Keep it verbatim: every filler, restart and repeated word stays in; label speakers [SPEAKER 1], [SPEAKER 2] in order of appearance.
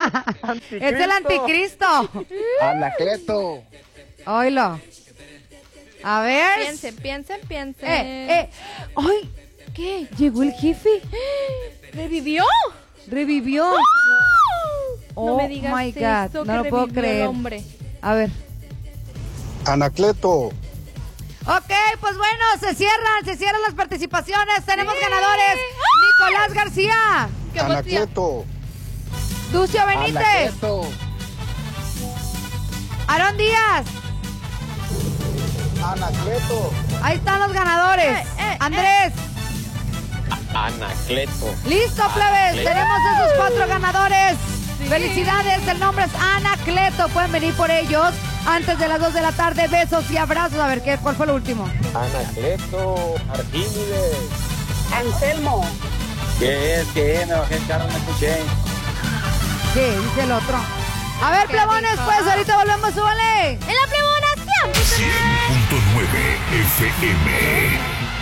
[SPEAKER 1] Es el anticristo.
[SPEAKER 2] Anacleto.
[SPEAKER 1] Oílo. A ver.
[SPEAKER 3] Piensen, piensen, piensen.
[SPEAKER 1] Eh, eh. ¡Ay! ¿Qué? ¿Llegó el jefe?
[SPEAKER 3] ¿Revivió?
[SPEAKER 1] ¿Revivió?
[SPEAKER 3] No
[SPEAKER 1] Oh
[SPEAKER 3] me digas
[SPEAKER 1] my
[SPEAKER 3] eso,
[SPEAKER 1] God,
[SPEAKER 3] que
[SPEAKER 1] no lo puedo
[SPEAKER 3] revivió el
[SPEAKER 1] creer.
[SPEAKER 3] hombre.
[SPEAKER 1] A ver.
[SPEAKER 2] Anacleto.
[SPEAKER 1] Ok, pues bueno, se cierran, se cierran las participaciones. Tenemos
[SPEAKER 3] Sí.
[SPEAKER 1] ganadores. Nicolás García.
[SPEAKER 3] ¡Qué emoción!
[SPEAKER 2] Anacleto.
[SPEAKER 1] Lucio Benítez.
[SPEAKER 2] Anacleto.
[SPEAKER 1] Aarón Díaz.
[SPEAKER 2] Anacleto.
[SPEAKER 1] Ahí están los ganadores.
[SPEAKER 3] Eh, eh,
[SPEAKER 1] Andrés.
[SPEAKER 4] Anacleto.
[SPEAKER 1] Listo, plebes. Tenemos esos cuatro ganadores. Felicidades. El nombre es Anacleto. Pueden venir por ellos antes de las dos de la tarde. Besos y abrazos. A ver, ¿qué, ¿cuál fue el último?
[SPEAKER 4] Anacleto. Arquímedes.
[SPEAKER 5] Anselmo.
[SPEAKER 4] ¿Qué es? ¿Qué es? Me bajé el carro, no escuché.
[SPEAKER 1] Sí, dice el otro. A ver,
[SPEAKER 3] ¿Qué
[SPEAKER 1] plebones,
[SPEAKER 3] dijo?
[SPEAKER 1] pues ahorita volvemos, súbale.
[SPEAKER 3] En la plebona
[SPEAKER 6] cien punto nueve F M.